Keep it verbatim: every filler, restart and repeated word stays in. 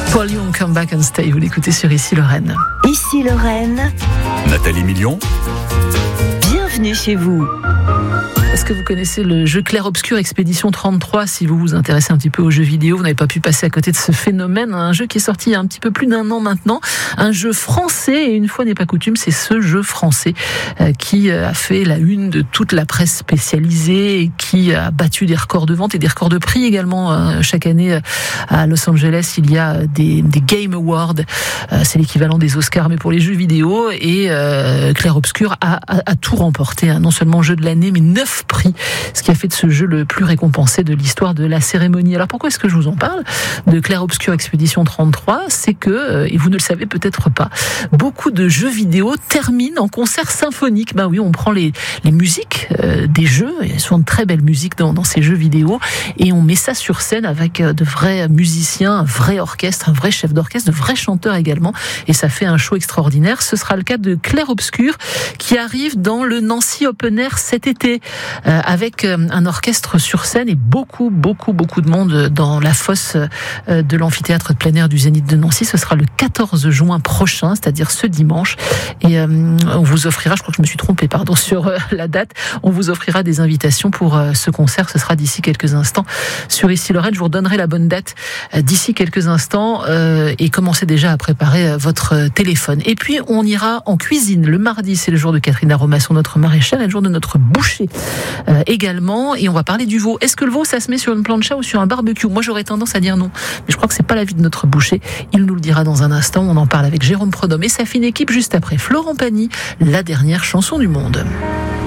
Paul Young, Come Back and Stay, vous l'écoutez sur Ici Lorraine. Ici Lorraine. Nathalie Million. Bienvenue chez vous. Est-ce que vous connaissez le jeu Clair Obscur Expédition trente-trois? Si vous vous intéressez un petit peu aux jeux vidéo, vous n'avez pas pu passer à côté de ce phénomène. Un jeu qui est sorti il y a un petit peu plus d'un an maintenant. Un jeu français, et une fois n'est pas coutume, c'est ce jeu français euh, qui a fait la une de toute la presse spécialisée et qui a battu des records de vente et des records de prix également. Euh, chaque année à Los Angeles, il y a des, des Game Awards. Euh, c'est l'équivalent des Oscars, mais pour les jeux vidéo. Et euh, Clair Obscur a, a, a tout remporté. Hein. Non seulement jeu de l'année, mais neuf prix, ce qui a fait de ce jeu le plus récompensé de l'histoire de la cérémonie. Alors pourquoi est-ce que je vous en parle de Clair Obscur Expédition trente-trois? C'est que, et vous ne le savez peut-être pas, beaucoup de jeux vidéo terminent en concert symphonique. Ben oui, on prend les, les musiques euh, des jeux, il y a souvent de très belles musiques dans, dans ces jeux vidéo, et on met ça sur scène avec de vrais musiciens, un vrai orchestre, un vrai chef d'orchestre, de vrais chanteurs également, et ça fait un show extraordinaire. Ce sera le cas de Clair Obscur qui arrive dans le Nancy Open Air cet été. Euh, avec euh, un orchestre sur scène et beaucoup, beaucoup, beaucoup de monde dans la fosse euh, de l'amphithéâtre de plein air du Zénith de Nancy. Ce sera le quatorze juin prochain, c'est-à-dire ce dimanche. Et euh, on vous offrira, je crois que je me suis trompée, pardon, sur euh, la date, on vous offrira des invitations pour euh, ce concert. Ce sera d'ici quelques instants sur Ici Lorraine. Je vous redonnerai la bonne date euh, d'ici quelques instants euh, et commencez déjà à préparer euh, votre téléphone. Et puis, on ira en cuisine. Le mardi, c'est le jour de Catherine Aromasson, notre maraîchère, et le jour de notre boucher. Euh, également, et on va parler du veau. Est-ce que le veau, ça se met sur une plancha ou sur un barbecue? Moi, j'aurais tendance à dire non, mais je crois que c'est pas l'avis de notre boucher. Il nous le dira dans un instant. On en parle avec Jérôme Prodhomme et sa fine équipe juste après Florent Pagny, la dernière chanson du monde.